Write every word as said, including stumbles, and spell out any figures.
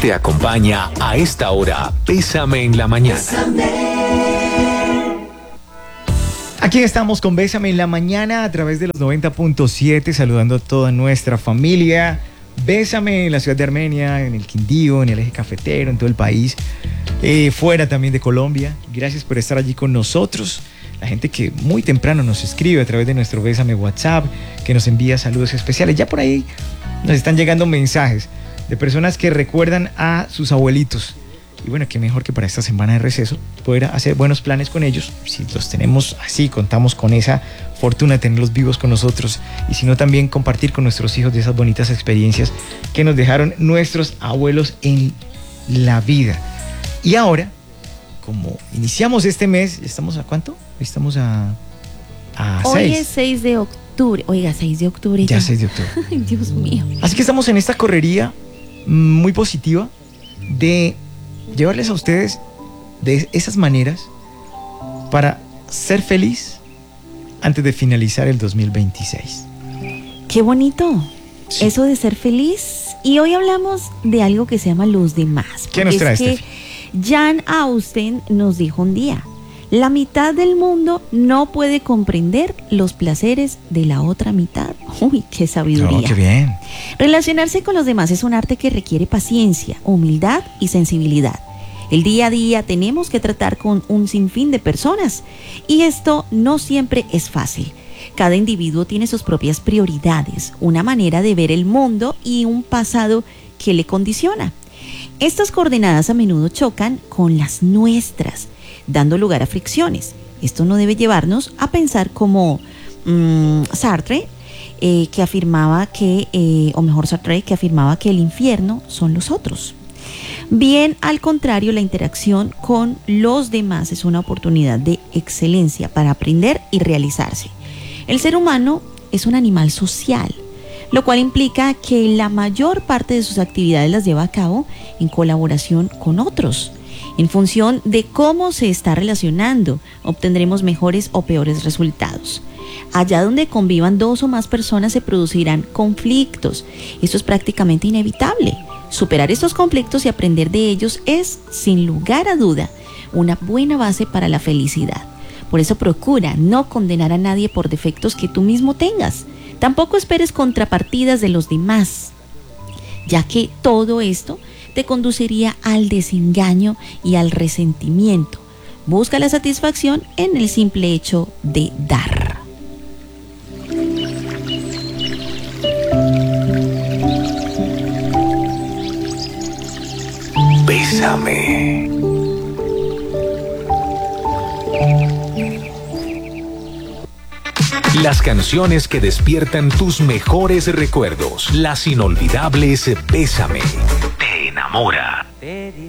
Te acompaña a esta hora, Bésame en la Mañana. Aquí estamos con Bésame en la Mañana a través de los noventa punto siete, saludando a toda nuestra familia. Bésame en la ciudad de Armenia, en el Quindío, en el eje cafetero, en todo el país, eh, fuera también de Colombia. Gracias por estar allí con nosotros. La gente que muy temprano nos escribe a través de nuestro Bésame WhatsApp, que nos envía saludos especiales. Ya por ahí nos están llegando mensajes de personas que recuerdan a sus abuelitos. Y bueno, qué mejor que para esta semana de receso poder hacer buenos planes con ellos. Si los tenemos así, contamos con esa fortuna de tenerlos vivos con nosotros. Y si no, también compartir con nuestros hijos de esas bonitas experiencias que nos dejaron nuestros abuelos en la vida. Y ahora, como iniciamos este mes, ¿estamos a cuánto? Estamos a, a Hoy seis. es seis de octubre. Oiga, seis de octubre. Ya Ya, seis de octubre. Ay, Dios mío. Así que estamos en esta correría muy positiva de llevarles a ustedes de esas maneras para ser feliz antes de finalizar el dos mil veintiséis. Qué bonito. Sí. Eso de ser feliz. Y hoy hablamos de algo que se llama los demás. ¿Qué nos trae, es que Jane Austen nos dijo un día: la mitad del mundo no puede comprender los placeres de la otra mitad. Uy, qué sabiduría. Oh, qué bien. Relacionarse con los demás es un arte que requiere paciencia, humildad y sensibilidad. El día a día tenemos que tratar con un sinfín de personas y esto no siempre es fácil. Cada individuo tiene sus propias prioridades, una manera de ver el mundo y un pasado que le condiciona. Estas coordenadas a menudo chocan con las nuestras, dando lugar a fricciones. Esto no debe llevarnos a pensar como mmm, Sartre, eh, que afirmaba que, eh, o mejor Sartre, que afirmaba que el infierno son los otros. Bien, al contrario, la interacción con los demás es una oportunidad de excelencia para aprender y realizarse. El ser humano es un animal social, lo cual implica que la mayor parte de sus actividades las lleva a cabo en colaboración con otros. En función de cómo se está relacionando, obtendremos mejores o peores resultados. Allá donde convivan dos o más personas se producirán conflictos. Esto es prácticamente inevitable. Superar estos conflictos y aprender de ellos es, sin lugar a duda, una buena base para la felicidad. Por eso procura no condenar a nadie por defectos que tú mismo tengas. Tampoco esperes contrapartidas de los demás, ya que todo esto te conduciría al desengaño y al resentimiento. Busca la satisfacción en el simple hecho de dar. Bésame. Las canciones que despiertan tus mejores recuerdos. Las inolvidables Bésame. Te enamora. Te diré